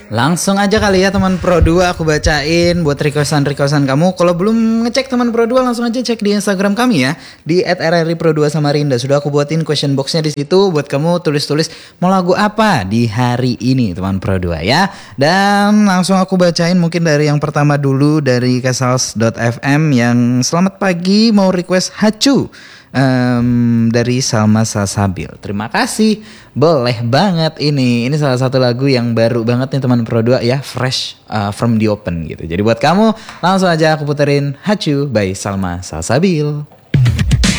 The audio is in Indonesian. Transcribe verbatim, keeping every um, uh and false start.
Langsung aja kali ya teman Pro dua aku bacain buat requestan-requestan kamu. Kalau belum ngecek teman Pro dua langsung aja cek di Instagram kami ya di et r r i pro dua Samarinda. Sudah aku buatin question boxnya di situ buat kamu tulis-tulis mau lagu apa di hari ini teman Pro dua ya. Dan langsung aku bacain mungkin dari yang pertama dulu dari kasals dot f m yang selamat pagi mau request Hacu. Um, dari Salma Salsabil. Terima kasih. Boleh banget ini. Ini salah satu lagu yang baru banget nih teman Pro dua ya, fresh uh, from the open gitu. Jadi buat kamu langsung aja aku puterin Hacu by Salma Salsabil.